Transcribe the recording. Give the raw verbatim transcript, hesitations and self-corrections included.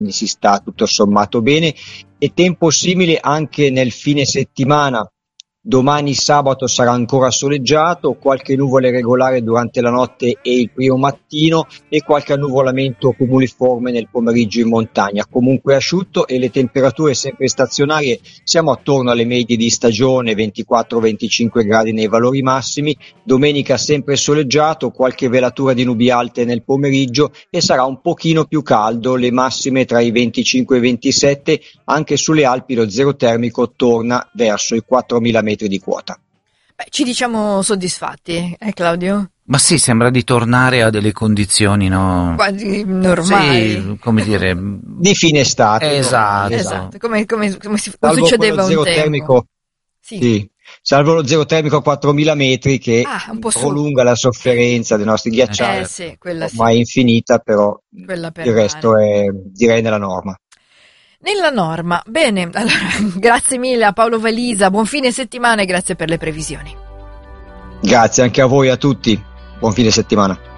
quindi si sta tutto sommato bene, e tempo simile anche nel fine settimana. Domani sabato sarà ancora soleggiato, qualche nuvole regolare durante la notte e il primo mattino e qualche annuvolamento cumuliforme nel pomeriggio in montagna. Comunque asciutto, e le temperature sempre stazionarie, siamo attorno alle medie di stagione, ventiquattro venticinque gradi nei valori massimi. Domenica sempre soleggiato, qualche velatura di nubi alte nel pomeriggio e sarà un pochino più caldo, le massime tra i venticinque e i ventisette, anche sulle Alpi lo zero termico torna verso i quattromila metri di quota. Beh, ci diciamo soddisfatti, eh Claudio? Ma sì, sembra di tornare a delle condizioni, no? Quasi normali. Sì, come dire, di fine estate. Esatto. No? Esatto, come, come, come si salvo succedeva un zero tempo. Termico, sì. sì, salvo lo zero termico a quattromila metri che ah, un po' prolunga la sofferenza dei nostri ghiacciai, eh, sì, quella ormai sì. infinita, però Quella per il resto mare. è, direi, nella norma. Nella norma. Bene, allora, grazie mille a Paolo Valisa, buon fine settimana e grazie per le previsioni. Grazie anche a voi, a tutti, buon fine settimana.